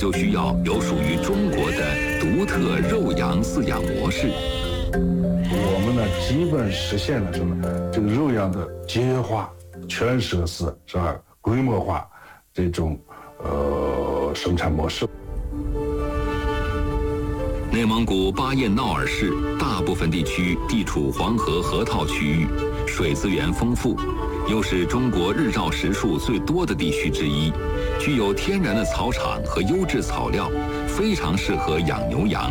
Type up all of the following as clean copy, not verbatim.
就需要有属于中国的独特肉羊饲养模式。 我们呢，基本实现了什么？这个肉羊的节约化、全舍饲是吧？规模化这种生产模式。 内蒙古巴彦淖尔市大部分地区地处黄河河套区域，水资源丰富，又是中国日照时数最多的地区之一，具有天然的草场和优质草料，非常适合养牛羊。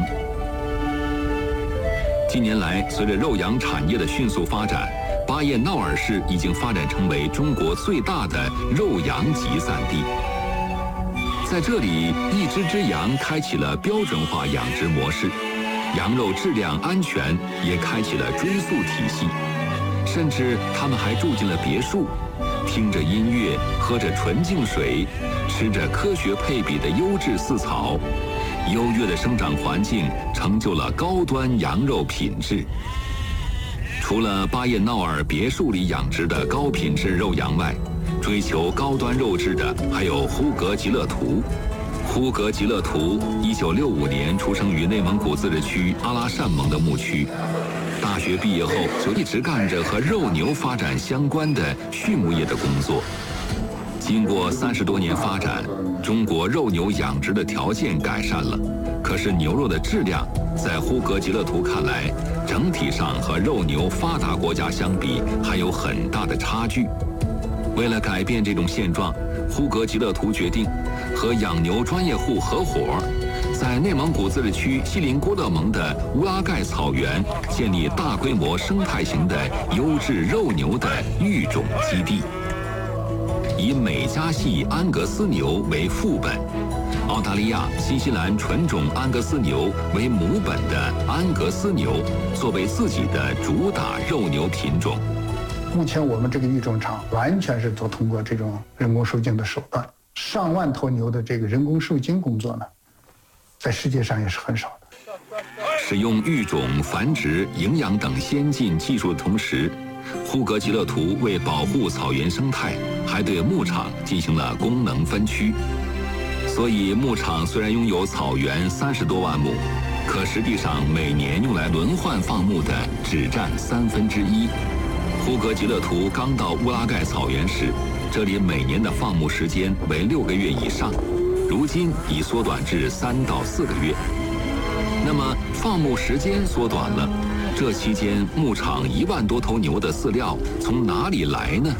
近年来，随着肉羊产业的迅速发展，巴彦淖尔市已经发展成为中国最大的肉羊集散地。在这里，一只只羊开启了标准化养殖模式，羊肉质量安全也开启了追溯体系，甚至他们还住进了别墅，听着音乐，喝着纯净水，吃着科学配比的优质饲草，优越的生长环境成就了高端羊肉品质。除了巴彦淖尔别墅里养殖的高品质肉羊外，追求高端肉质的还有呼格吉勒图。呼格吉勒图1965年出生于内蒙古自治区阿拉善盟的牧区，大学毕业后就一直干着和肉牛发展相关的畜牧业的工作。经过30多年发展，中国肉牛养殖的条件改善了，可是牛肉的质量在呼格吉勒图看来，整体上和肉牛发达国家相比还有很大的差距。为了改变这种现状，呼格吉勒图决定和养牛专业户合伙，在内蒙古自治区锡林郭勒盟的乌拉盖草原建立大规模生态型的优质肉牛的育种基地，以美加系安格斯牛为副本，澳大利亚、新西兰纯种安格斯牛为母本的安格斯牛作为自己的主打肉牛品种。 目前我们这个育种场完全是通过这种人工受精的手段，上万头牛的这个人工受精工作呢，在世界上也是很少的。 使用育种、繁殖、营养等先进技术的同时，呼格吉勒图为保护草原生态，还对牧场进行了功能分区。所以牧场虽然拥有草原30多万亩，可实际上每年用来轮换放牧的只占1/3。呼格吉勒图刚到乌拉盖草原时，这里每年的放牧时间为6个月以上，如今已缩短至3到4个月。那么放牧时间缩短了，这期间牧场1万多头牛的饲料从哪里来呢？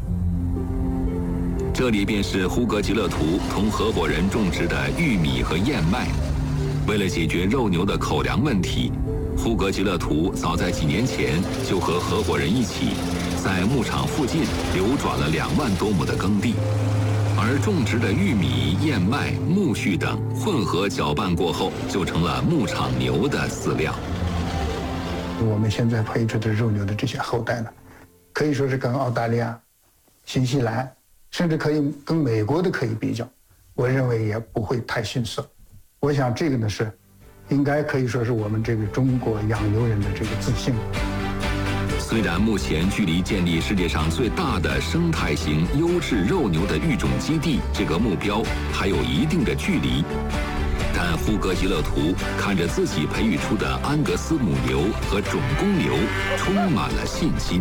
这里便是呼格吉勒图同合伙人种植的玉米和燕麦。为了解决肉牛的口粮问题，呼格吉勒图早在几年前就和合伙人一起，在牧场附近流转了2万多亩的耕地，而种植的玉米、燕麦、苜蓿等混合搅拌过后，就成了牧场牛的饲料。 我们现在培植的肉牛的这些后代呢，可以说是跟澳大利亚、新西兰，甚至可以跟美国的可以比较，我认为也不会太逊色。我想这个呢是应该可以说是我们这个中国养牛人的这个自信。 虽然目前距离建立世界上最大的生态型优质肉牛的育种基地这个目标还有一定的距离，但呼格吉勒图看着自己培育出的安格斯母牛和种公牛，充满了信心。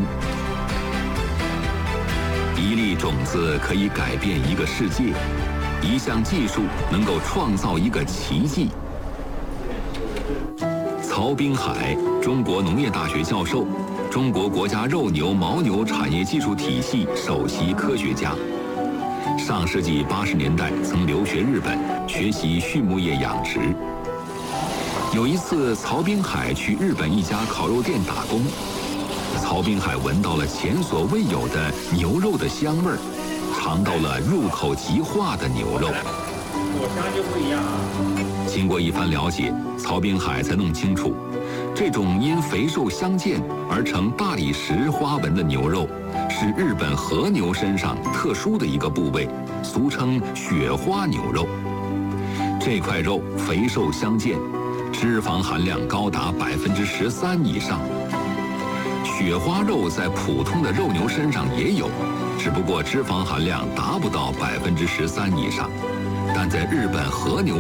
一粒种子可以改变一个世界，一项技术能够创造一个奇迹。曹滨海，中国农业大学教授，中国国家肉牛牦牛产业技术体系首席科学家。上世纪80年代曾留学日本，学习畜牧业养殖。有一次，曹滨海去日本一家烤肉店打工，曹滨海闻到了前所未有的牛肉的香味儿，尝到了入口即化的牛肉。 果香就不一样啊。 经过一番了解，曹滨海才弄清楚，这种因肥瘦相间而成大理石花纹的牛肉，是日本和牛身上特殊的一个部位，俗称雪花牛肉。这块肉肥瘦相间，脂肪含量高达13%以上。雪花肉在普通的肉牛身上也有，只不过脂肪含量达不到13%以上，但在日本和牛